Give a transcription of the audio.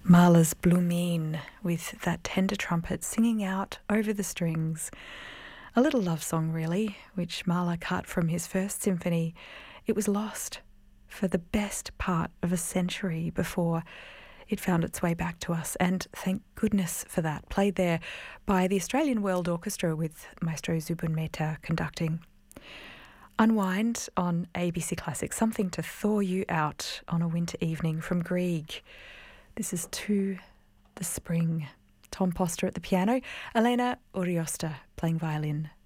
Mahler's Blumen with that tender trumpet singing out over the strings. A little love song, really, which Mahler cut from his first symphony. It was lost for the best part of a century before it found its way back to us, and thank goodness for that. Played there by the Australian World Orchestra with Maestro Zubin Mehta conducting. Unwind on ABC Classic, something to thaw you out on a winter evening from Grieg. This is To the Spring. Tom Poster at the piano, Elena Uriosta playing violin.